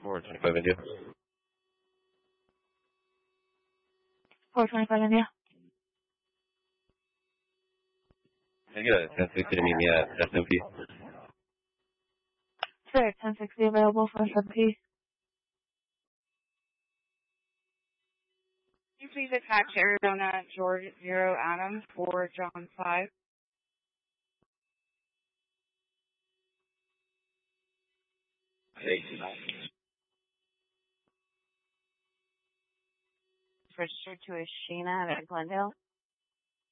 425 India. 425 India. Can you get a 1060 to meet me at SMP? Sir, 1060 available for SMP. Can you please attach Arizona George 0 Adam for John 5? Registered to a Sheena at Glendale.